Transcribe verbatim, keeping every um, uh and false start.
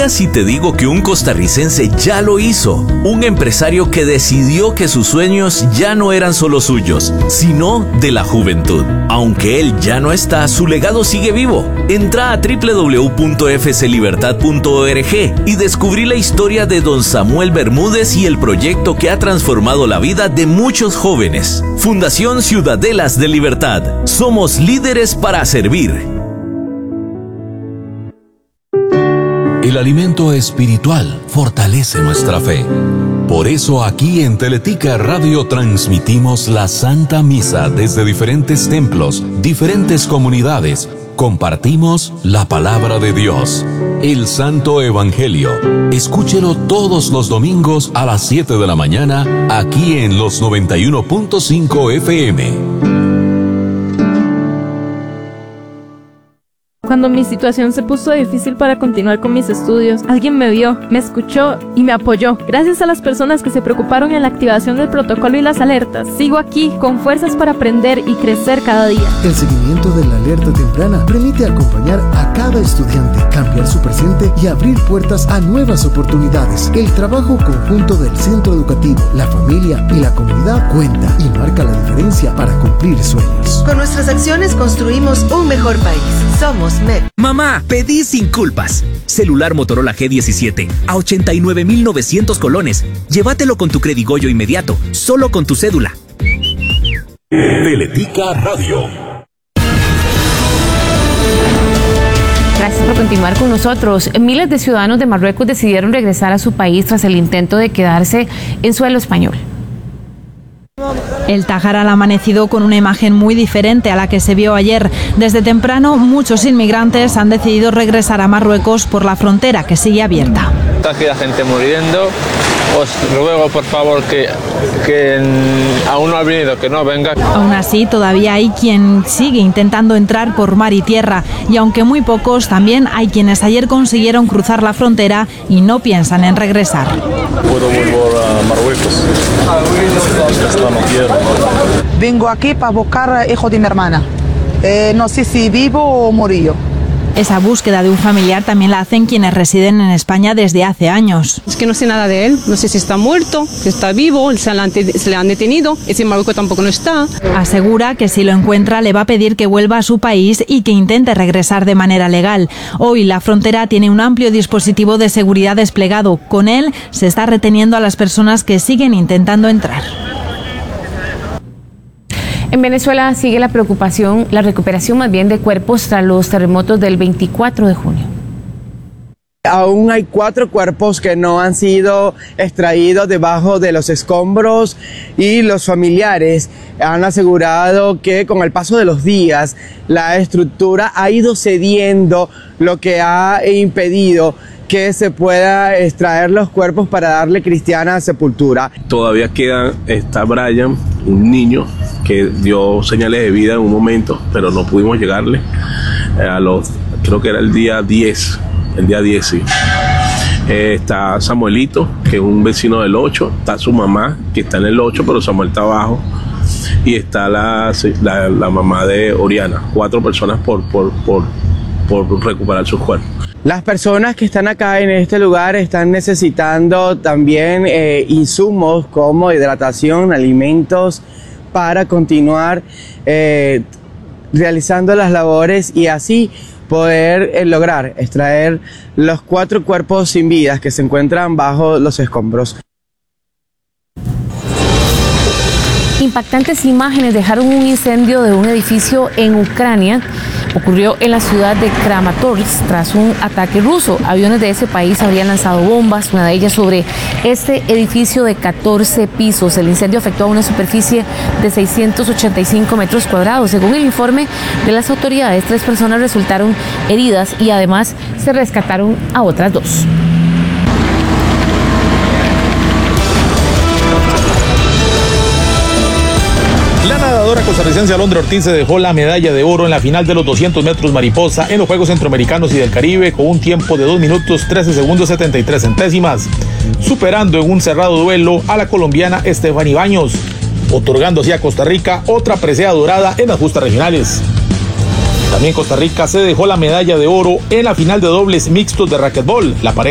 creerías si te digo que un costarricense ya lo hizo? Un empresario que decidió que sus sueños ya no eran solo suyos, sino de la juventud. Aunque él ya no está, su legado sigue vivo. Entra a doble u doble u doble u punto f c libertad punto org y descubrí la historia de don Samuel Bermúdez y el proyecto que ha transformado la vida de muchos jóvenes. Fundación Ciudadelas de Libertad. Somos líderes para servir. El alimento espiritual fortalece nuestra fe. Por eso aquí en Teletica Radio transmitimos la Santa Misa desde diferentes templos, diferentes comunidades. Compartimos la palabra de Dios, el Santo Evangelio. Escúchelo todos los domingos a las siete de la mañana aquí en los noventa y uno punto cinco F M. Cuando mi situación se puso difícil para continuar con mis estudios, alguien me vio, me escuchó y me apoyó. Gracias a las personas que se preocuparon en la activación del protocolo y las alertas, sigo aquí con fuerzas para aprender y crecer cada día. El seguimiento de la alerta temprana permite acompañar a cada estudiante, cambiar su presente y abrir puertas a nuevas oportunidades. El trabajo conjunto del centro educativo, la familia y la comunidad cuenta y marca la diferencia para cumplir sueños. Con nuestras acciones construimos un mejor país. Somos M E P. Mamá, pedí sin culpas. Celular Motorola G diecisiete a ochenta y nueve mil novecientos colones. Llévatelo con tu Credigoyo inmediato, solo con tu cédula. Teletica Radio. Gracias por continuar con nosotros. Miles de ciudadanos de Marruecos decidieron regresar a su país tras el intento de quedarse en suelo español. El Tájar ha amanecido con una imagen muy diferente a la que se vio ayer. Desde temprano, muchos inmigrantes han decidido regresar a Marruecos por la frontera, que sigue abierta. Está aquí la gente muriendo. Os ruego, por favor, que, que aún no ha venido, que no venga. Aún así, todavía hay quien sigue intentando entrar por mar y tierra. Y aunque muy pocos, también hay quienes ayer consiguieron cruzar la frontera y no piensan en regresar. Puedo volver a Marruecos. Hasta no quiero. Vengo aquí para buscar hijo de mi hermana. Eh, no sé si vivo o morillo. Esa búsqueda de un familiar también la hacen quienes residen en España desde hace años. Es que no sé nada de él, no sé si está muerto, si está vivo, se le han, se le han detenido, ese en Marruecos tampoco no está. Asegura que si lo encuentra le va a pedir que vuelva a su país y que intente regresar de manera legal. Hoy la frontera tiene un amplio dispositivo de seguridad desplegado. Con él se está reteniendo a las personas que siguen intentando entrar. En Venezuela sigue la preocupación, la recuperación más bien de cuerpos tras los terremotos del veinticuatro de junio. Aún hay cuatro cuerpos que no han sido extraídos debajo de los escombros y los familiares han asegurado que con el paso de los días la estructura ha ido cediendo, lo que ha impedido que se pueda extraer los cuerpos para darle cristiana sepultura. Todavía queda, está Brian, un niño que dio señales de vida en un momento, pero no pudimos llegarle a los, creo que era el día diez, el día diez, sí. Eh, está Samuelito, que es un vecino del ocho, está su mamá, que está en el ocho, pero Samuel está abajo, y está la, la, la mamá de Oriana, cuatro personas por, por, por, por recuperar sus cuerpos. Las personas que están acá en este lugar están necesitando también eh, insumos como hidratación, alimentos, para continuar eh, realizando las labores y así poder eh, lograr extraer los cuatro cuerpos sin vidas que se encuentran bajo los escombros. Impactantes imágenes dejaron un incendio de un edificio en Ucrania. Ocurrió en la ciudad de Kramatorsk tras un ataque ruso. Aviones de ese país habrían lanzado bombas, una de ellas sobre este edificio de catorce pisos. El incendio afectó a una superficie de seiscientos ochenta y cinco metros cuadrados. Según el informe de las autoridades, tres personas resultaron heridas y además se rescataron a otras dos. La nadadora costarricense Alondra Ortiz se dejó la medalla de oro en la final de los doscientos metros mariposa en los Juegos Centroamericanos y del Caribe con un tiempo de dos minutos trece segundos setenta y tres centésimas, superando en un cerrado duelo a la colombiana Estefany Baños, otorgando así a Costa Rica otra presea dorada en las justas regionales. También Costa Rica se dejó la medalla de oro en la final de dobles mixtos de racquetbol. La pareja